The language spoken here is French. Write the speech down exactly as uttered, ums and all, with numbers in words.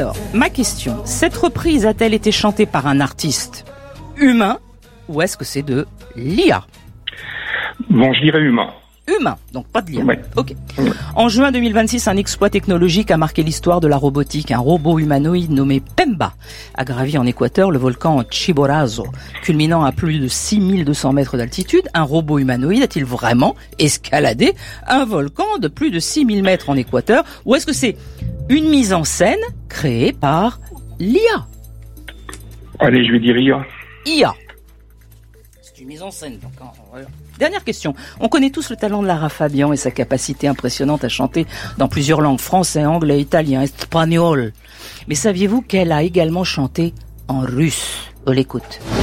Alors, ma question, cette reprise a-t-elle été chantée par un artiste humain ou est-ce que c'est de l'I A? Bon, je dirais humain. Humain, donc pas de l'I A. Ouais. Ok. Ouais. En juin deux mille vingt-six, un exploit technologique a marqué l'histoire de la robotique. Un robot humanoïde nommé Pemba a gravi en Équateur le volcan Chimborazo, culminant à plus de six mille deux cents mètres d'altitude. Un robot humanoïde a-t-il vraiment escaladé un volcan de plus de six mille mètres en Équateur? Ou est-ce que c'est une mise en scène créée par l'I A? Allez, je vais dire I A. I A. C'est une mise en scène, donc, hein, voilà. Dernière question. On connaît tous le talent de Lara Fabian et sa capacité impressionnante à chanter dans plusieurs langues, français, anglais, italien, espagnol. Mais saviez-vous qu'elle a également chanté en russe? On l'écoute.